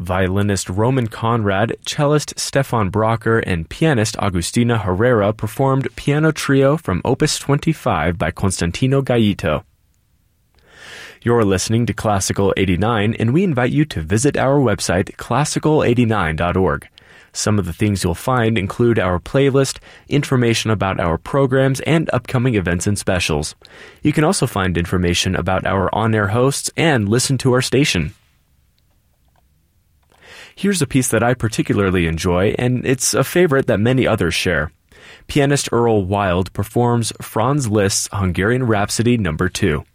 Violinist Roman Conrad, cellist Stefan Brocker, and pianist Agustina Herrera performed Piano Trio from Opus 25 by Constantino Gaito. You're listening to Classical 89, and we invite you to visit our website, classical89.org. Some of the things you'll find include our playlist, information about our programs, and upcoming events and specials. You can also find information about our on-air hosts and listen to our station. Here's a piece that I particularly enjoy, and it's a favorite that many others share. Pianist Earl Wild performs Franz Liszt's Hungarian Rhapsody No. 2.